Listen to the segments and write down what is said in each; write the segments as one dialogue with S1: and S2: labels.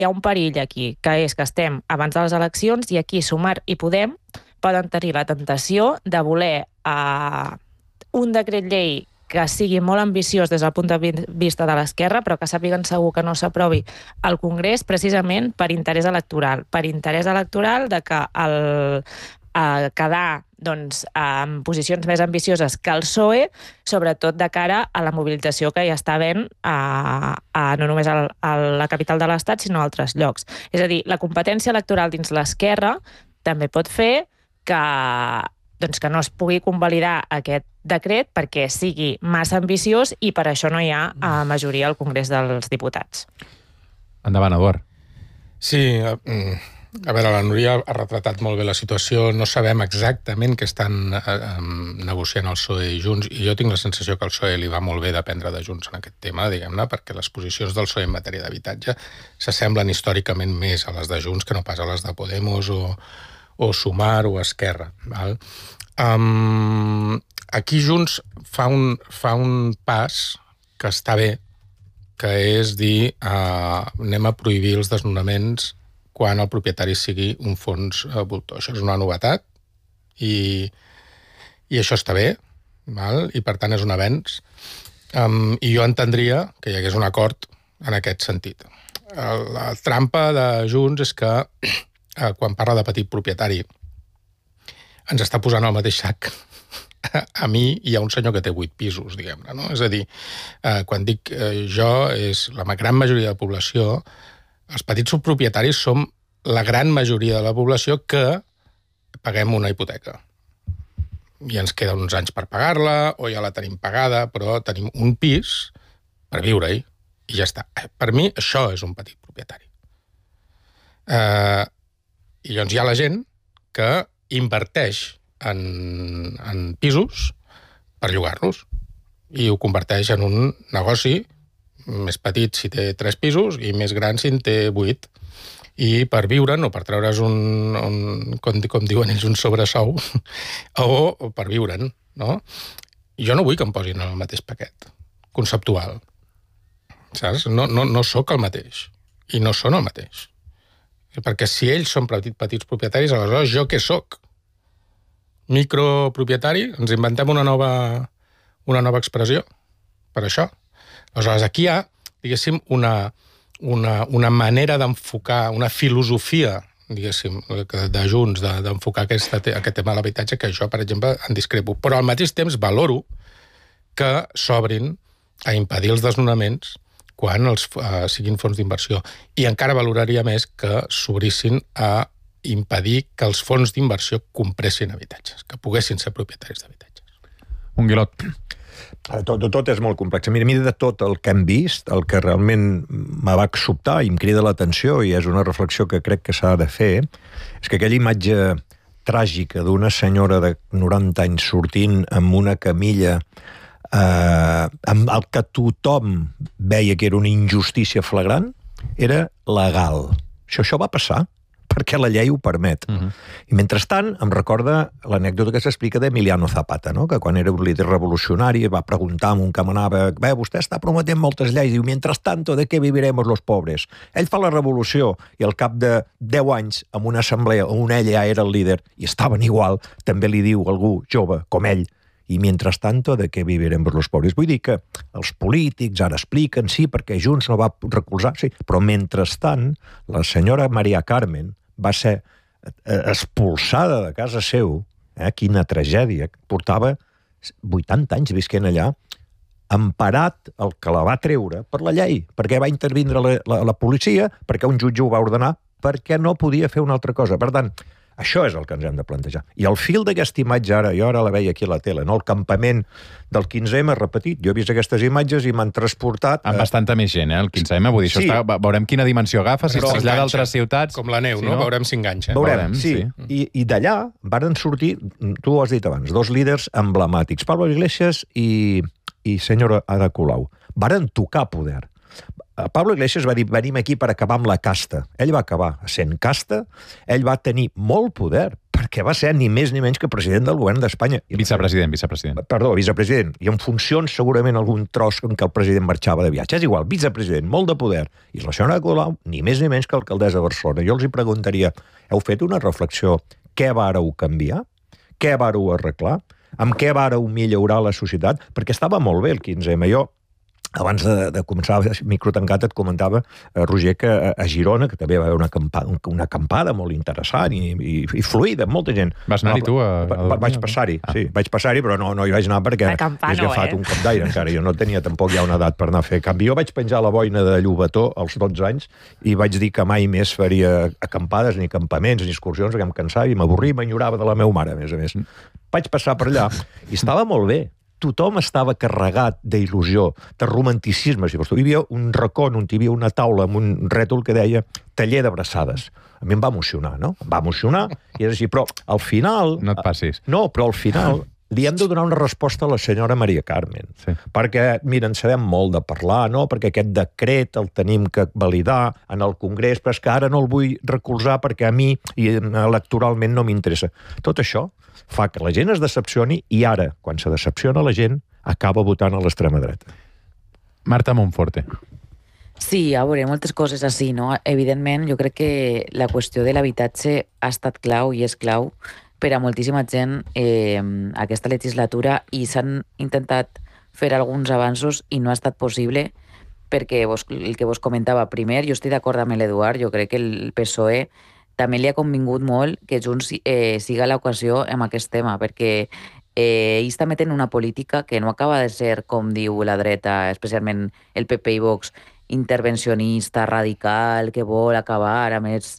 S1: hi ha un perill aquí, que és que estem abans de les eleccions i aquí Sumar i Podem poden tenir la tentació de voler un decret llei que sigui molt ambiciós des del punt de vista de l'esquerra, però que sàpiguen segur que no s'aprovi al Congrés precisament per interès electoral. Per interès electoral de que quedar amb posicions més ambicioses que el PSOE, sobretot de cara a la mobilització que hi està havent no només a la capital de l'Estat, sinó a altres llocs. És a dir, la competència electoral dins l'esquerra també pot fer que no es pugui convalidar aquest decret perquè sigui massa ambiciós i per això no hi ha majoria al Congrés dels Diputats.
S2: Endavant, Eduard.
S3: Sí, a veure, la Núria ha retratat molt bé la situació. No sabem exactament què estan negociant el PSOE i Junts, i jo tinc la sensació que al PSOE li va molt bé dependre de Junts en aquest tema, diguem-ne, perquè les posicions del PSOE en matèria d'habitatge s'assemblen històricament més a les de Junts que no pas a les de Podemos o Sumar o Esquerra. Val? Aquí Junts fa un pas que està bé, que és dir anem a prohibir els desnonaments quan el propietari sigui un fons voltor. Això és una novetat i això està bé, val? I per tant és un avenç. I jo entendria que hi hagués un acord en aquest sentit. La trampa de Junts és que quan parla de petit propietari ens està posant al mateix sac a mi i a un senyor que té 8 pisos, diguem-ne, no? És a dir, quan dic jo, és la gran majoria de la població. Els petits subpropietaris som la gran majoria de la població que paguem una hipoteca. I ens queda uns anys per pagar-la, o ja la tenim pagada, però tenim un pis per viure-hi, i ja està. Per mi, això és un petit propietari. I llavors hi ha la gent que inverteix en pisos per llogar-los, i ho converteix en un negoci més petit si té 3 pisos i més gran si en té 8. I per viure'n o per treure's com diuen ells, un sobresou, o per viure'n, no? Jo no vull que em posin en el mateix paquet conceptual. Saps? No sóc el mateix. I no són el mateix. Perquè si ells són petits propietaris, aleshores jo què sóc? Micropropietari? Ens inventem una nova expressió per això. Aleshores, aquí hi ha, diguéssim, una manera d'enfocar, una filosofia, diguéssim, de Junts, d'enfocar aquest tema de l'habitatge, que jo, per exemple, en discrepo. Però al mateix temps valoro que s'obrin a impedir els desnonaments quan siguin fons d'inversió. I encara valoraria més que s'obrissin a impedir que els fons d'inversió compressin habitatges, que poguessin ser propietaris d'habitatges.
S2: Un guilot.
S4: Tot és molt complex. A mi de tot el que hem vist, el que realment me va sobtar i em crida l'atenció, i és una reflexió que crec que s'ha de fer, és que aquella imatge tràgica d'una senyora de 90 anys sortint amb una camilla amb el que tothom veia que era una injustícia flagrant, era legal. Això va passar perquè la llei ho permet. I mentrestant em recorda l'anècdota que s'explica d'Emiliano Zapata, no? Que quan era un líder revolucionari va preguntar a un que manava, vostè està prometent moltes lleis, diu, mientras tanto, ¿de qué viviremos los pobres? Ell fa la revolució i al cap de 10 anys, en una assemblea on ell ja era el líder i estaven igual, també li diu algú jove com ell, i mientras tanto, ¿de qué viviremos los pobres? Vull dir que els polítics ara expliquen, sí, perquè Junts no va recolzar, sí, però mentrestant, la senyora Maria Carmen va ser expulsada de casa seu, quina tragèdia, portava 80 anys visquent allà, emparat el que la va treure per la llei, perquè va intervindre la policia, perquè un jutge ho va ordenar, perquè no podia fer una altra cosa. Per tant, això és el que ens hem de plantejar. I el fil d'aquesta imatge ara, jo ara la veia aquí a la tele, no? El campament del 15M repetit. Jo he vist aquestes imatges i m'han transportat...
S2: Amb bastanta més gent, el 15M. Vull dir, això veurem quina dimensió agafa, si es trasllada a altres ciutats...
S3: Com la neu, no? Veurem si enganxa.
S4: Veurem, sí. I d'allà varen sortir, tu ho has dit abans, 2 líders emblemàtics, Pablo Iglesias i senyora Ada Colau. Varen tocar poder. Pablo Iglesias va dir, venim aquí per acabar amb la casta. Ell va acabar sent casta, ell va tenir molt poder, que va ser ni més ni menys que president del govern d'Espanya.
S2: Vicepresident.
S4: Perdó, vicepresident. I en funcions segurament algun tros en què el president marxava de viatge. És igual, vicepresident, molt de poder. I la senyora Colau, ni més ni menys que alcaldessa de Barcelona. Jo els hi preguntaria, heu fet una reflexió? Què vàreu canviar? Què vàreu arreglar? Amb què vàreu millorar la societat? Perquè estava molt bé el 15M. Jo, abans de començar el micro tancat, et comentava, Roger, que a Girona, que també va haver una acampada molt interessant i fluida, molta gent.
S2: Vas anar-hi tu?
S4: Vaig passar-hi, sí. Vaig passar-hi, però no hi vaig anar perquè he agafat un cop d'aire encara. Jo no tenia tampoc ja una edat per anar a fer canvi. Jo vaig penjar la boina de Llobató als 12 anys i vaig dir que mai més faria acampades, ni campaments, ni excursions, perquè em cansava i m'avorria i m'enyorava de la meva mare, a més a més. Vaig passar per allà i estava molt bé. Tothom estava carregat d'il·lusió, de romanticisme. Si hi havia un racó, hi havia una taula amb un rètol que deia taller d'abraçades. A mi em va emocionar, no? Em va emocionar, i és així, però al final...
S2: No et passis.
S4: No, però al final li hem de donar una resposta a la senyora Maria Carmen. Sí. Perquè, mira, en sabem molt de parlar, no? Perquè aquest decret el tenim que validar en el Congrés, però és que ara no el vull recolzar perquè a mi electoralment no m'interessa. Tot això fa que la gent es decepcioni i ara, quan se decepciona la gent, acaba votant a l'extrema dreta.
S2: Marta Monforte.
S5: Sí, a veure, moltes coses així, no? Evidentment, jo crec que la qüestió de l'habitatge ha estat clau i és clau per a moltíssima gent aquesta legislatura i s'han intentat fer alguns avanços i no ha estat possible perquè el que vos comentava primer, jo estic d'acord amb l'Eduard, jo crec que el PSOE també li ha convingut molt que Junts siga l'ocasió amb aquest tema, perquè ells també tenen una política que no acaba de ser, com diu la dreta, especialment el PP i Vox, intervencionista, radical, que vol acabar amb els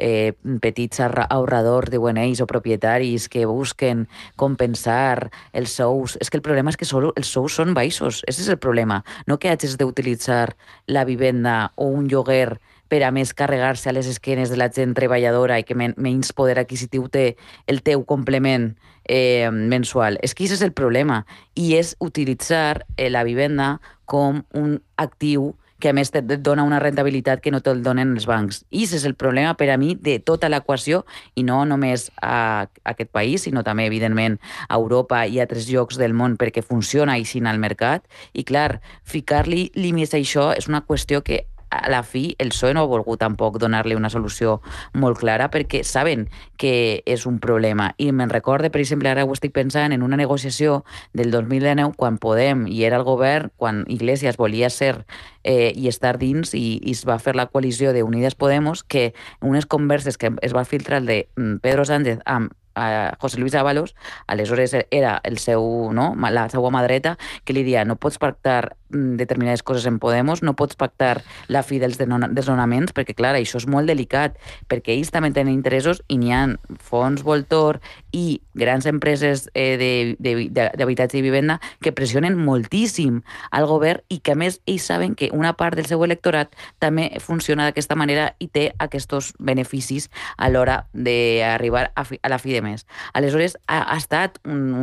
S5: petits ahorradors, diuen ells, o propietaris que busquen compensar els sous. És que el problema és que els sous són baixos. Ese és el problema. No que hagis d'utilitzar la vivenda o un lloguer per a més carregar-se a les esquenes de la gent treballadora i que menys poder adquisitiu té el teu complement mensual. És que aquest és el problema. I és utilitzar la vivenda com un actiu que a més et dona una rentabilitat que no te'l donen els bancs. I aquest és el problema per a mi de tota l'equació, i no només a aquest país, sinó també, evidentment, a Europa i a altres llocs del món, perquè funciona així al mercat. I, clar, ficar-li límits a això és una qüestió que a la fi el PSOE no ha volgut tampoc donar-li una solució molt clara perquè saben que és un problema. I me'n recorde, per exemple, ara ho estic pensant en una negociació del 2019 quan Podem i era el govern, quan Iglesias volia ser i estar dins i es va fer la coalició de Unidas Podemos, que unes converses que es va filtrar de Pedro Sánchez amb a José Luis Ábalos, aleshores era el seu, no, la seva mà dreta, que li dia no pots pactar determinades coses en Podemos, no pots pactar la fi dels desnonaments, perquè clar, això és molt delicat, perquè ells també tenen interessos i n'hi ha fons voltor i grans empreses d'habitatge i vivenda que pressionen moltíssim al govern i que a més ells saben que una part del seu electorat també funciona d'aquesta manera i té aquests beneficis a l'hora d'arribar a la fi de mes. Aleshores, ha estat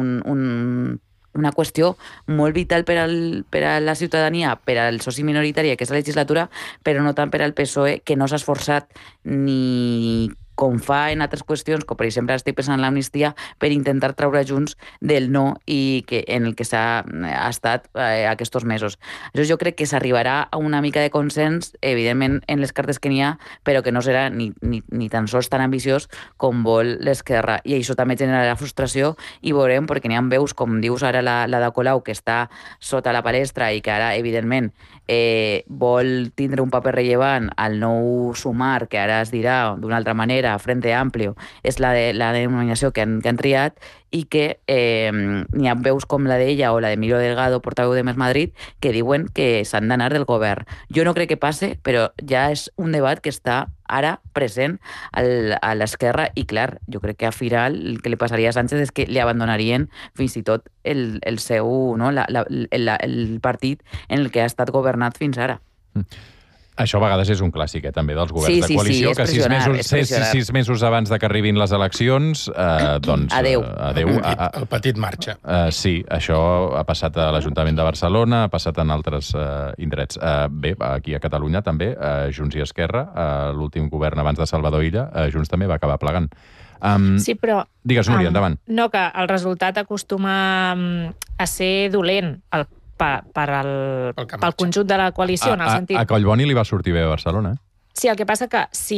S5: una qüestió molt vital per a la ciutadania, per al soci minoritari aquesta legislatura, però no tant per al PSOE, que no s'ha esforçat ni com fa en altres qüestions, com per exemple estic pensant en l'amnistia, per intentar treure Junts del no i en el que s'ha estat aquests mesos. Llavors jo crec que s'arribarà a una mica de consens, evidentment en les cartes que n'hi ha, però que no serà ni tan sols tan ambiciós com vol l'Esquerra. I això també generarà frustració i veurem, perquè n'hi ha veus, com dius ara la de Colau, que està sota la palestra i que ara, evidentment, vol tindre un paper rellevant al nou Sumar, que ara es dirà d'una altra manera, Frente Amplio, és la denominació que han triat, i que n'hi ha veus com la d'ella o la d'Emilio Delgado, portaveu de Més Madrid, que diuen que s'han d'anar del govern. Jo no crec que passe, però ja és un debat que està ara present a l'esquerra i, clar, jo crec que a final el que li passaria a Sánchez és que li abandonarien fins i tot el seu, no, el partit en el que ha estat governat fins ara.
S2: Això a vegades és un clàssic, també, dels governs de coalició, que 6 mesos abans de que arribin les eleccions, doncs...
S5: Adéu.
S3: El petit marxa.
S2: Sí, això ha passat a l'Ajuntament de Barcelona, ha passat en altres indrets. Bé, aquí a Catalunya també, Junts i Esquerra, l'últim govern abans de Salvador Illa, Junts també va acabar plegant.
S1: Sí, però...
S2: Digues, Núria, endavant.
S1: No, que el resultat acostuma a ser dolent pel conjunt de la coalició, en el sentit...
S2: A Collboni li va sortir bé a Barcelona,
S1: Sí, el que passa que si